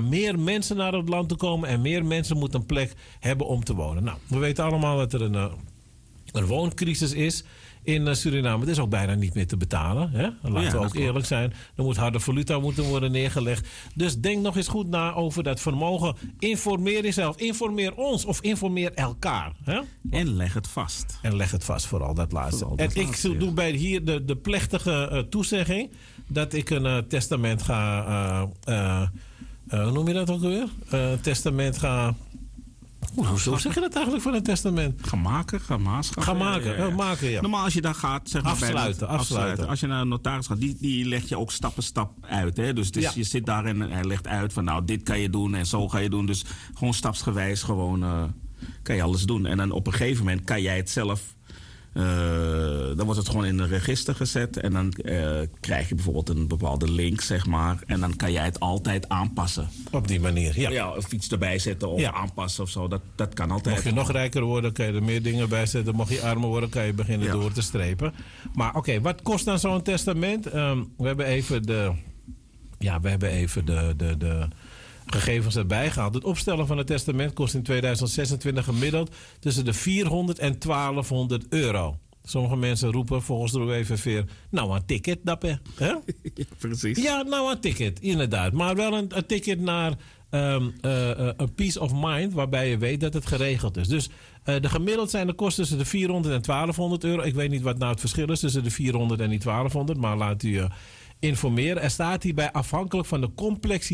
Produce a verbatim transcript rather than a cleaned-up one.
meer mensen naar het land te komen en meer mensen moeten een plek hebben om te wonen. Nou, we weten allemaal dat er een, uh, een wooncrisis is in uh, Suriname. Het is ook bijna niet meer te betalen. Hè? Laten Ja, we ook klopt. eerlijk zijn. Er moet harde valuta moeten worden neergelegd. Dus denk nog eens goed na over dat vermogen. Informeer jezelf. Informeer ons of informeer elkaar. Hè? En leg het vast. En leg het vast, vooral dat laatste. Vooral dat en laatste, ik ja. doe bij hier de, de plechtige uh, toezegging dat ik een uh, testament ga. Uh, uh, uh, hoe noem je dat ook alweer? Uh, testament ga. Hoe, hoe zeg je dat eigenlijk van een testament? Gaan maken, gaan maatschap. Ga maken, ja, ja. Uh, maken ja. Normaal als je daar gaat, zeg maar afsluiten, bij het, afsluiten. afsluiten. Als je naar een notaris gaat, die, die legt je ook stap stap uit. Hè? Dus, dus ja. je zit daar en hij legt uit van nou, dit kan je doen en zo ga je doen. Dus gewoon stapsgewijs gewoon uh, kan je alles doen. En dan op een gegeven moment kan jij het zelf. Uh, dan wordt het gewoon in een register gezet. En dan uh, krijg je bijvoorbeeld een bepaalde link, zeg maar. En dan kan jij het altijd aanpassen. Op die manier, ja. Ja, of iets erbij zetten of ja. aanpassen of zo. Dat, dat kan altijd. Mocht je nog rijker worden, kan je er meer dingen bij zetten. Mocht je armer worden, kan je beginnen ja. door te strepen. Maar oké, okay, wat kost dan zo'n testament? Um, we hebben even de... Ja, we hebben even de... de, de gegevens erbij gehaald. Het opstellen van het testament kost in tweeduizend zesentwintig gemiddeld tussen de vierhonderd en twaalfhonderd euro. Sommige mensen roepen volgens de W V V, nou een ticket, dappen. Hè? Ja, precies. Ja, nou een ticket, inderdaad. Maar wel een, een ticket naar um, uh, uh, een peace of mind, waarbij je weet dat het geregeld is. Dus uh, de gemiddeld zijn de kosten tussen de vierhonderd en twaalfhonderd euro. Ik weet niet wat nou het verschil is tussen de vierhonderd en die twaalfhonderd, maar laat u uh, informeren. Er staat hierbij afhankelijk van de complexiteit